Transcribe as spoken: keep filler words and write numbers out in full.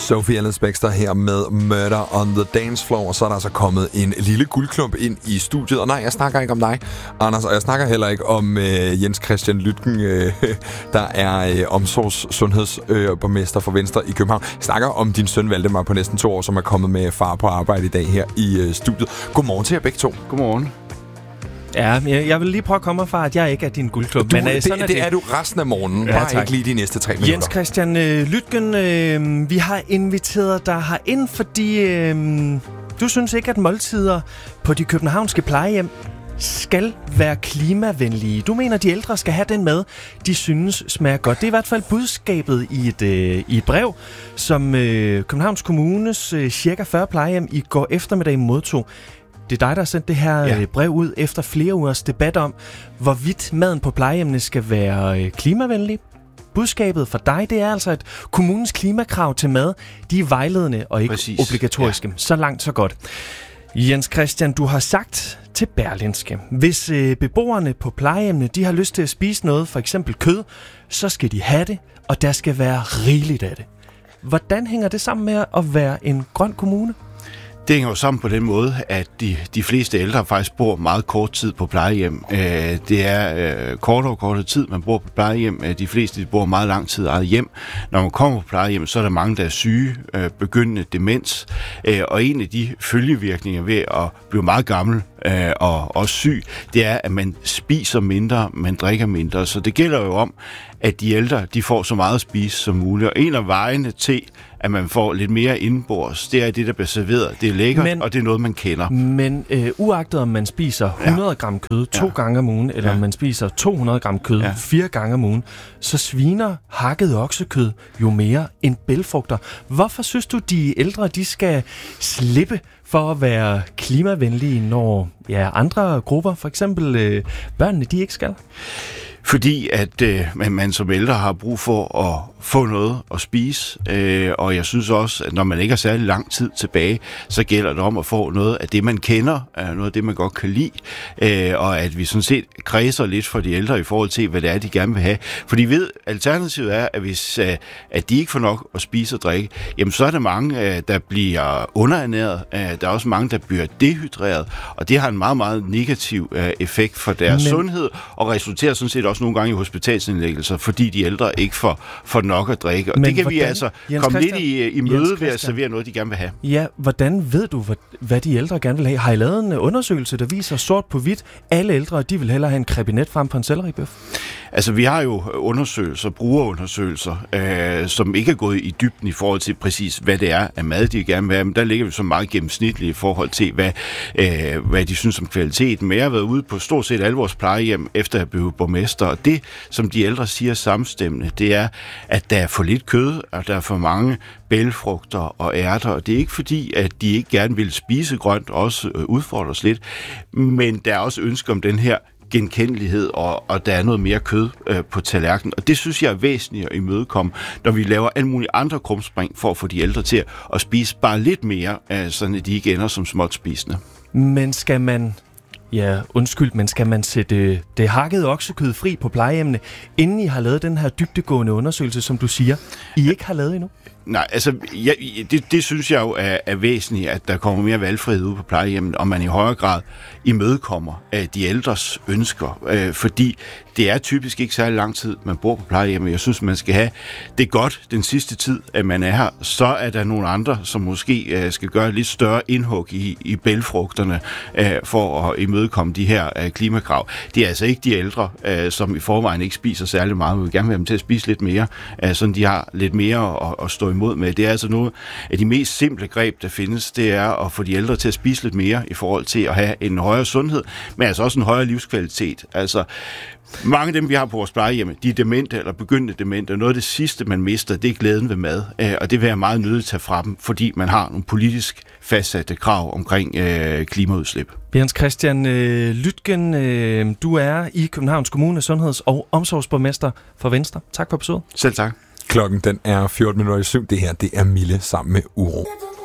Sophie Ellis-Bextor her med Murder on the Dance Floor, og så er der altså kommet en lille guldklump ind i studiet. Og nej, jeg snakker ikke om dig, Anders, og jeg snakker heller ikke om øh, Jens Christian Lytken, øh, der er øh, omsorgs-sundhedsborgmester øh, for Venstre i København. Jeg snakker om din søn Valdemar på næsten to år, som er kommet med far på arbejde i dag her i øh, studiet. Godmorgen til jer begge to. Godmorgen. Ja, jeg, jeg vil lige prøve at komme fra, at jeg ikke er din guldklub. Du, men, øh, det, sådan er det det er du resten af morgenen, ja, bare tak. ikke lige de næste tre minutter. Jens Christian øh, Lytken, øh, vi har inviteret dig herind, fordi øh, du synes ikke, at måltider på de københavnske plejehjem skal være klimavenlige. Du mener, at de ældre skal have den mad, de synes smager godt. Det er i hvert fald budskabet i et, øh, i et brev, som øh, Københavns Kommunes øh, cirka fyrre plejehjem i går eftermiddag modtog. Det er dig, der har sendt det her ja. brev ud efter flere ugers debat om, hvorvidt maden på plejehjemmene skal være klimavenlig. Budskabet for dig, det er altså, at kommunens klimakrav til mad, de er vejledende og ikke Præcis. obligatoriske. Ja. Så langt, så godt. Jens Christian, du har sagt til Berlingske, hvis øh, beboerne på plejehjemmene, de har lyst til at spise noget, for eksempel kød, så skal de have det, og der skal være rigeligt af det. Hvordan hænger det sammen med at være en grøn kommune? Det hænger jo sammen på den måde, at de, de fleste ældre faktisk bor meget kort tid på plejehjem. Øh, det er øh, kortere og kortere tid, man bor på plejehjem. De fleste de bor meget lang tid eget hjem. Når man kommer på plejehjem, så er der mange, der er syge, øh, begyndende demens. Øh, og en af de følgevirkninger ved at blive meget gammel øh, og også syg, det er, at man spiser mindre, man drikker mindre. Så det gælder jo om, at de ældre de får så meget at spise som muligt. Og en af vejene til, at man får lidt mere indbords, det er det, der bliver serveret. Det er lækkert, men, og det er noget, man kender. Men øh, uagtet om man spiser hundrede gram kød to ja. gange om ugen, eller ja. om man spiser to hundrede gram kød ja. fire gange om ugen, så sviner hakket oksekød jo mere end bælgfrugter. Hvorfor synes du, de ældre de skal slippe for at være klimavenlige, når ja, andre grupper, for eksempel øh, børnene, de ikke skal? Fordi at øh, man som ældre har brug for at få noget at spise, øh, og jeg synes også, at når man ikke har særlig lang tid tilbage, så gælder det om at få noget af det, man kender, noget af det, man godt kan lide, øh, og at vi sådan set kredser lidt for de ældre i forhold til, hvad det er, de gerne vil have. For de ved, alternativet er, at hvis øh, at de ikke får nok at spise og drikke, jamen så er der mange, øh, der bliver underernæret, øh, der er også mange, der bliver dehydreret, og det har en meget, meget negativ øh, effekt for deres Men... sundhed, og resulterer sådan set også nogle gange i hospitalsindlæggelser, fordi de ældre ikke får, får nok at drikke. Og Men det kan hvordan, vi altså Jens komme lidt i, i møde ved at servere noget, de gerne vil have. Ja, hvordan ved du, hvad, hvad de ældre gerne vil have? Har I lavet en undersøgelse, der viser sort på hvidt, alle ældre, de vil hellere have en krebinet frem på en selleribøf? Altså, vi har jo undersøgelser, brugerundersøgelser, øh, som ikke er gået i dybden i forhold til præcis, hvad det er af mad, de gerne vil have. Men der ligger vi så meget gennemsnitligt i forhold til, hvad, øh, hvad de synes om kvaliteten. Men jeg har været ude på stort set alle vores plejehjem, efter at have blevet borgmester. Og det, som de ældre siger samstemmende, det er, at der er for lidt kød, og der er for mange bælgfrugter og ærter. Og det er ikke fordi, at de ikke gerne vil spise grønt, også øh, udfordres lidt. Men der er også ønske om den her genkendelighed, og, og der er noget mere kød øh, på tallerkenen. Og det synes jeg er væsentligt at imødekomme, når vi laver alle mulige andre krumspring for at få de ældre til at spise bare lidt mere, øh, sådan at de ikke ender som småt spisende. Men skal man... Ja, undskyld, men skal man sætte det hakkede oksekød fri på plejehjemmene, inden I har lavet den her dybdegående undersøgelse, som du siger, I ikke har lavet endnu? Nej, altså, ja, det, det synes jeg jo er, er væsentligt, at der kommer mere valgfrihed ud på plejehjemmet, og man i højere grad imødekommer uh, de ældres ønsker, uh, fordi det er typisk ikke særlig lang tid, man bor på plejehjemmet. Jeg synes, man skal have det godt den sidste tid, at man er her. Så er der nogle andre, som måske uh, skal gøre lidt større indhug i, i bælgfrugterne uh, for at imødekomme de her uh, klimakrav. Det er altså ikke de ældre, uh, som i forvejen ikke spiser særlig meget. Vi vil gerne have dem til at spise lidt mere, uh, sådan de har lidt mere at, at stå imod med. Det er altså noget af de mest simple greb, der findes, det er at få de ældre til at spise lidt mere i forhold til at have en højere sundhed, men altså også en højere livskvalitet. Altså, mange af dem, vi har på vores plejehjem, de er demente eller begyndende demente, og noget af det sidste, man mister, det er glæden ved mad, og det vil jeg meget nødigt tage fra dem, fordi man har nogle politisk fastsatte krav omkring øh, klimaudslip. Jens Christian øh, Lytken, øh, du er i Københavns Kommune sundheds- og omsorgsborgmester for Venstre. Tak for besøget. Selv tak. Klokken den er fjorten minutter i syv. Det her, det er Mille sammen med Uro.